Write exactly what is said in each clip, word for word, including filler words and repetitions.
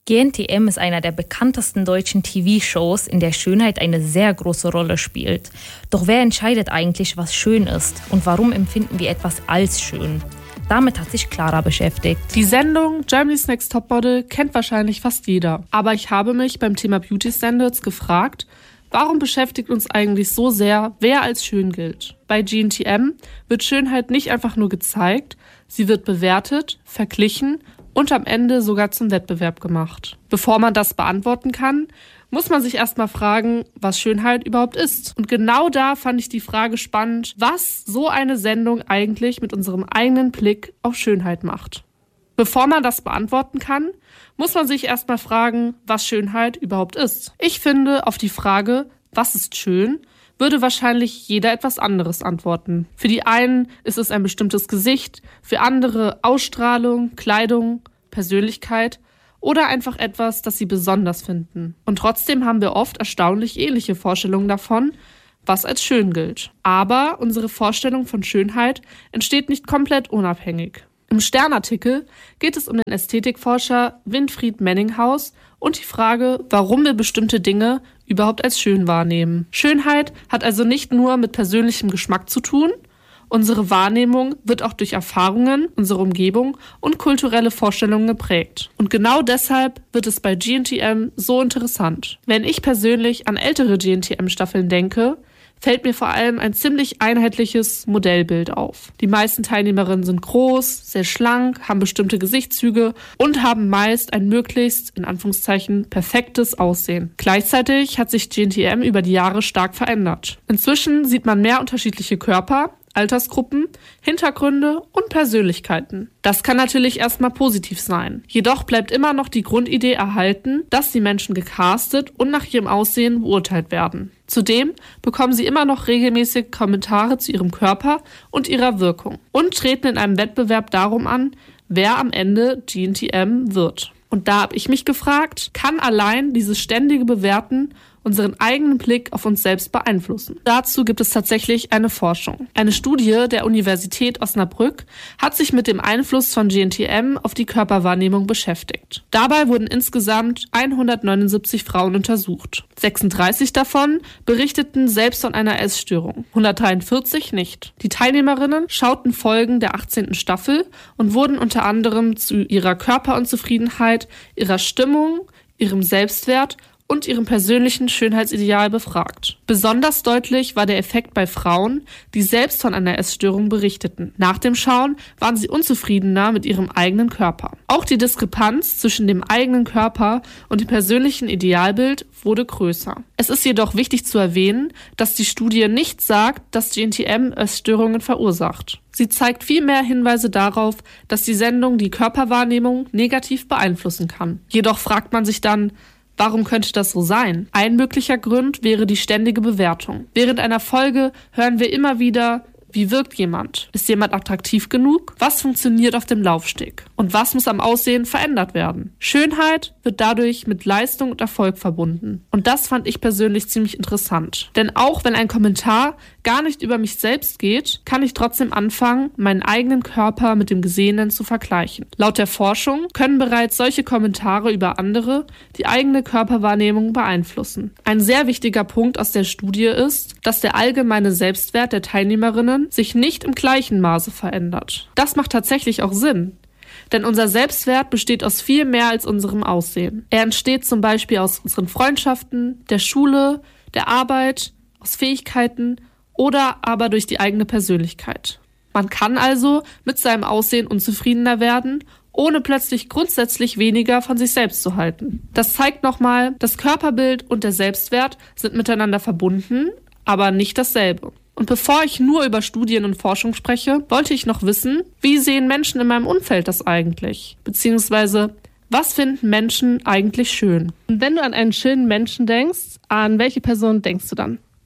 G N T M ist einer der bekanntesten deutschen T V-Shows, in der Schönheit eine sehr große Rolle spielt. Doch wer entscheidet eigentlich, was schön ist und warum empfinden wir etwas als schön? Damit hat sich Clara beschäftigt. Die Sendung Germany's Next Topmodel kennt wahrscheinlich fast jeder. Aber ich habe mich beim Thema Beauty Standards gefragt, warum beschäftigt uns eigentlich so sehr, wer als schön gilt? Bei G N T M wird Schönheit nicht einfach nur gezeigt, sie wird bewertet, verglichen und am Ende sogar zum Wettbewerb gemacht. Bevor man das beantworten kann, muss man sich erstmal fragen, was Schönheit überhaupt ist. Und genau da fand ich die Frage spannend, was so eine Sendung eigentlich mit unserem eigenen Blick auf Schönheit macht. Bevor man das beantworten kann, muss man sich erstmal fragen, was Schönheit überhaupt ist. Ich finde, auf die Frage, was ist schön, würde wahrscheinlich jeder etwas anderes antworten. Für die einen ist es ein bestimmtes Gesicht, für andere Ausstrahlung, Kleidung, Persönlichkeit oder einfach etwas, das sie besonders finden. Und trotzdem haben wir oft erstaunlich ähnliche Vorstellungen davon, was als schön gilt. Aber unsere Vorstellung von Schönheit entsteht nicht komplett unabhängig. Im Stern-Artikel geht es um den Ästhetikforscher Winfried Menninghaus und die Frage, warum wir bestimmte Dinge überhaupt als schön wahrnehmen. Schönheit hat also nicht nur mit persönlichem Geschmack zu tun, unsere Wahrnehmung wird auch durch Erfahrungen, unsere Umgebung und kulturelle Vorstellungen geprägt. Und genau deshalb wird es bei G N T M so interessant. Wenn ich persönlich an ältere G N T M-Staffeln denke, fällt mir vor allem ein ziemlich einheitliches Modellbild auf. Die meisten Teilnehmerinnen sind groß, sehr schlank, haben bestimmte Gesichtszüge und haben meist ein möglichst, in Anführungszeichen, perfektes Aussehen. Gleichzeitig hat sich G N T M über die Jahre stark verändert. Inzwischen sieht man mehr unterschiedliche Körper, Altersgruppen, Hintergründe und Persönlichkeiten. Das kann natürlich erstmal positiv sein. Jedoch bleibt immer noch die Grundidee erhalten, dass die Menschen gecastet und nach ihrem Aussehen beurteilt werden. Zudem bekommen sie immer noch regelmäßig Kommentare zu ihrem Körper und ihrer Wirkung und treten in einem Wettbewerb darum an, wer am Ende G N T M wird. Und da habe ich mich gefragt, kann allein dieses ständige Bewerten unseren eigenen Blick auf uns selbst beeinflussen? Dazu gibt es tatsächlich eine Forschung. Eine Studie der Universität Osnabrück hat sich mit dem Einfluss von G N T M auf die Körperwahrnehmung beschäftigt. Dabei wurden insgesamt hundertneunundsiebzig Frauen untersucht. sechsunddreißig davon berichteten selbst von einer Essstörung, hundertdreiundvierzig nicht. Die Teilnehmerinnen schauten Folgen der achtzehnten Staffel und wurden unter anderem zu ihrer Körperunzufriedenheit, ihrer Stimmung, ihrem Selbstwert und ihrem persönlichen Schönheitsideal befragt. Besonders deutlich war der Effekt bei Frauen, die selbst von einer Essstörung berichteten. Nach dem Schauen waren sie unzufriedener mit ihrem eigenen Körper. Auch die Diskrepanz zwischen dem eigenen Körper und dem persönlichen Idealbild wurde größer. Es ist jedoch wichtig zu erwähnen, dass die Studie nicht sagt, dass G N T M Essstörungen verursacht. Sie zeigt vielmehr Hinweise darauf, dass die Sendung die Körperwahrnehmung negativ beeinflussen kann. Jedoch fragt man sich dann, warum könnte das so sein? Ein möglicher Grund wäre die ständige Bewertung. Während einer Folge hören wir immer wieder, wie wirkt jemand? Ist jemand attraktiv genug? Was funktioniert auf dem Laufsteg? Und was muss am Aussehen verändert werden? Schönheit wird dadurch mit Leistung und Erfolg verbunden. Und das fand ich persönlich ziemlich interessant. Denn auch wenn ein Kommentar gar nicht über mich selbst geht, kann ich trotzdem anfangen, meinen eigenen Körper mit dem Gesehenen zu vergleichen. Laut der Forschung können bereits solche Kommentare über andere die eigene Körperwahrnehmung beeinflussen. Ein sehr wichtiger Punkt aus der Studie ist, dass der allgemeine Selbstwert der Teilnehmerinnen sich nicht im gleichen Maße verändert. Das macht tatsächlich auch Sinn. Denn unser Selbstwert besteht aus viel mehr als unserem Aussehen. Er entsteht zum Beispiel aus unseren Freundschaften, der Schule, der Arbeit, aus Fähigkeiten oder aber durch die eigene Persönlichkeit. Man kann also mit seinem Aussehen unzufriedener werden, ohne plötzlich grundsätzlich weniger von sich selbst zu halten. Das zeigt nochmal, das Körperbild und der Selbstwert sind miteinander verbunden, aber nicht dasselbe. Und bevor ich nur über Studien und Forschung spreche, wollte ich noch wissen, wie sehen Menschen in meinem Umfeld das eigentlich? Beziehungsweise, was finden Menschen eigentlich schön? Und wenn du an einen schönen Menschen denkst, an welche Person denkst du dann?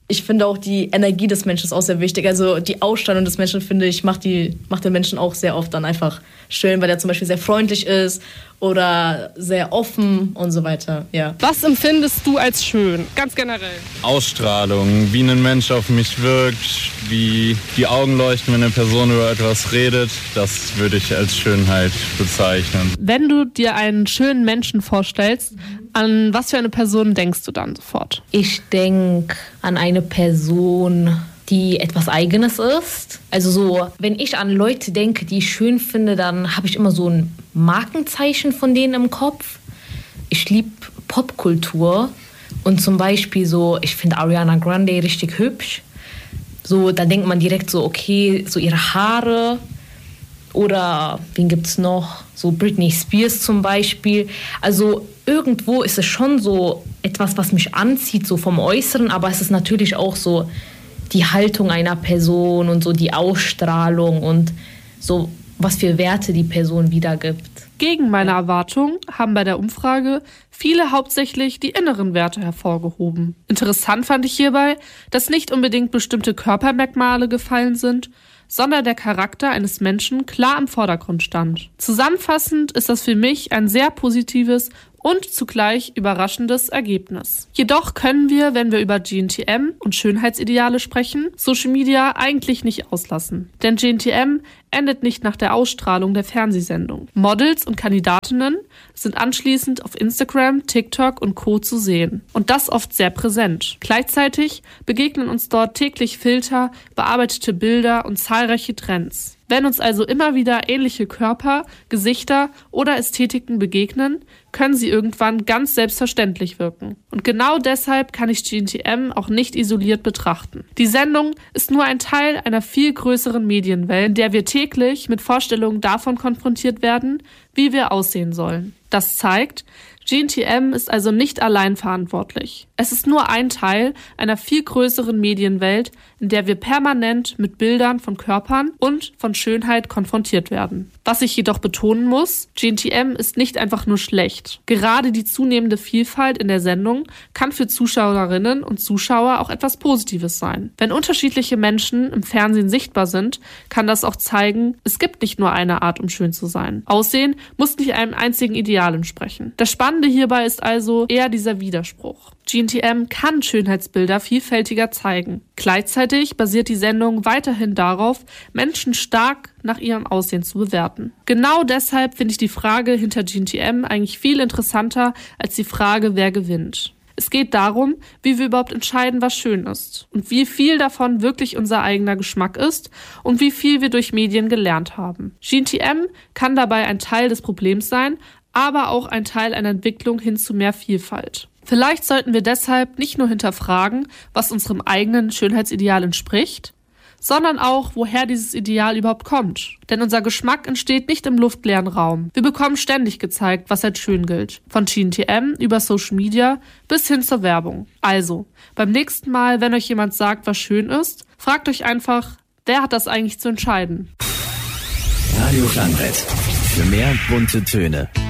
Ich finde auch die Energie des Menschen ist auch sehr wichtig. Also die Ausstrahlung des Menschen, finde ich, macht, die, macht den Menschen auch sehr oft dann einfach schön, weil er zum Beispiel sehr freundlich ist oder sehr offen und so weiter. Ja. Was empfindest du als schön, ganz generell? Ausstrahlung, wie ein Mensch auf mich wirkt, wie die Augen leuchten, wenn eine Person über etwas redet, das würde ich als Schönheit bezeichnen. Wenn du dir einen schönen Menschen vorstellst, an was für eine Person denkst du dann sofort? Ich denke an eine Person, die etwas Eigenes ist. Also so, wenn ich an Leute denke, die ich schön finde, dann habe ich immer so ein Markenzeichen von denen im Kopf. Ich liebe Popkultur und zum Beispiel so, ich finde Ariana Grande richtig hübsch. So, da denkt man direkt so, okay, so ihre Haare. Oder wen gibt's noch? So Britney Spears zum Beispiel. Also irgendwo ist es schon so etwas, was mich anzieht, so vom Äußeren, aber es ist natürlich auch so die Haltung einer Person und so die Ausstrahlung und so, was für Werte die Person wiedergibt. Gegen meine Erwartung haben bei der Umfrage viele hauptsächlich die inneren Werte hervorgehoben. Interessant fand ich hierbei, dass nicht unbedingt bestimmte Körpermerkmale gefallen sind, sondern der Charakter eines Menschen klar im Vordergrund stand. Zusammenfassend ist das für mich ein sehr positives und zugleich überraschendes Ergebnis. Jedoch können wir, wenn wir über G N T M und Schönheitsideale sprechen, Social Media eigentlich nicht auslassen. Denn G N T M endet nicht nach der Ausstrahlung der Fernsehsendung. Models und Kandidatinnen sind anschließend auf Instagram, TikTok und Co. zu sehen. Und das oft sehr präsent. Gleichzeitig begegnen uns dort täglich Filter, bearbeitete Bilder und zahlreiche Trends. Wenn uns also immer wieder ähnliche Körper, Gesichter oder Ästhetiken begegnen, können sie irgendwann ganz selbstverständlich wirken. Und genau deshalb kann ich G N T M auch nicht isoliert betrachten. Die Sendung ist nur ein Teil einer viel größeren Medienwelt, in der wir täglich mit Vorstellungen davon konfrontiert werden, wie wir aussehen sollen. Das zeigt, G N T M ist also nicht allein verantwortlich. Es ist nur ein Teil einer viel größeren Medienwelt, in der wir permanent mit Bildern von Körpern und von Schönheit konfrontiert werden. Was ich jedoch betonen muss, G N T M ist nicht einfach nur schlecht. Gerade die zunehmende Vielfalt in der Sendung kann für Zuschauerinnen und Zuschauer auch etwas Positives sein. Wenn unterschiedliche Menschen im Fernsehen sichtbar sind, kann das auch zeigen, es gibt nicht nur eine Art, um schön zu sein. Aussehen muss nicht einem einzigen Ideal entsprechen. Das Spannende hierbei ist also eher dieser Widerspruch. G N T M kann Schönheitsbilder vielfältiger zeigen. Gleichzeitig basiert die Sendung weiterhin darauf, Menschen stark nach ihrem Aussehen zu bewerten. Genau deshalb finde ich die Frage hinter G N T M eigentlich viel interessanter als die Frage, wer gewinnt. Es geht darum, wie wir überhaupt entscheiden, was schön ist und wie viel davon wirklich unser eigener Geschmack ist und wie viel wir durch Medien gelernt haben. G N T M kann dabei ein Teil des Problems sein, aber auch ein Teil einer Entwicklung hin zu mehr Vielfalt. Vielleicht sollten wir deshalb nicht nur hinterfragen, was unserem eigenen Schönheitsideal entspricht, sondern auch, woher dieses Ideal überhaupt kommt. Denn unser Geschmack entsteht nicht im luftleeren Raum. Wir bekommen ständig gezeigt, was als schön gilt. Von G N T M über Social Media bis hin zur Werbung. Also, beim nächsten Mal, wenn euch jemand sagt, was schön ist, fragt euch einfach, wer hat das eigentlich zu entscheiden? Radio Klangbrett. Für mehr bunte Töne.